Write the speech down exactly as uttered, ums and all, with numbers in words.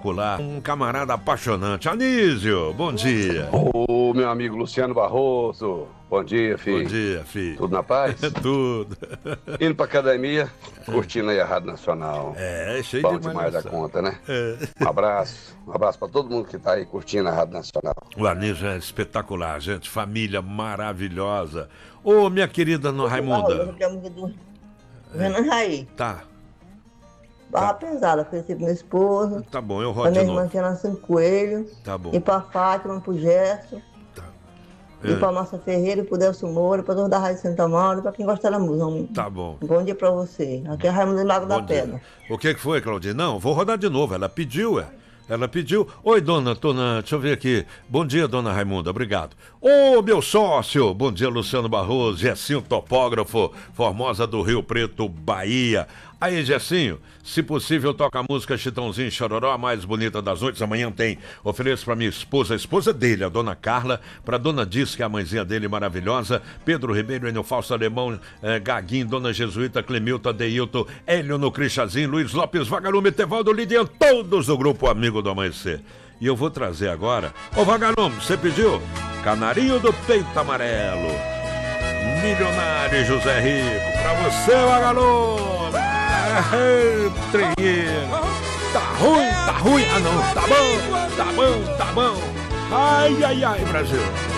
ocular. Um camarada apaixonante. Anísio, bom dia. Ô, meu amigo Luciano Barroso. Bom dia, filho. Bom dia, filho. Tudo na paz? Tudo. Indo pra academia, curtindo aí a Rádio Nacional. É, é cheio Bom de demais da malhação. conta, né? É. Um abraço. Um abraço pra todo mundo que tá aí curtindo a Rádio Nacional. O Anísio é espetacular, gente. Família maravilhosa. Ô, minha querida no Raimunda. Renan Raí. Tá, Barra pesada, ofereci pro meu esposo, tá bom, eu pra rodo de minha irmã novo. que nasceu em Coelho, Tá bom. e pra Fátima, pro Gerson, e É. pra Márcia Ferreira, e pro Delcio Moura, pra todos da Rádio Santa Maura, e pra quem gosta da música. Um Tá bom. bom dia pra você. Aqui é Raimundo do Lago da Bom dia. Pedra. O que que foi, Claudinha? Não, vou rodar de novo. Ela pediu, é. Ela pediu. Oi, dona, dona, deixa eu ver aqui. Bom dia, dona Raimunda, obrigado. Ô, meu sócio, bom dia, Luciano Barroso, Gessinho Topógrafo, Formosa do Rio Preto, Bahia. Aí, Gessinho, se possível, toca a música Chitãozinho e Chororó, a mais bonita das noites. Amanhã tem. Ofereço pra minha esposa, a esposa dele, a dona Carla, pra dona Diz, que é a mãezinha dele maravilhosa, Pedro Ribeiro, Enio Falso Alemão, eh, Gaguinho, dona Jesuíta, Clemilton, Adeilton, Hélio no Cristazinho, Luiz Lopes, Vagalume, Tevaldo, Lidian, todos do grupo Amigo do Amanhecer. E eu vou trazer agora. Ô, Vagalume, você pediu? Canarinho do Peito Amarelo. Milionário José Rico, pra você, Vagalume. É, treinheiro. Tá ruim, tá ruim. Ah, não, tá bom, tá bom, tá bom. Ai, ai, ai, Brasil.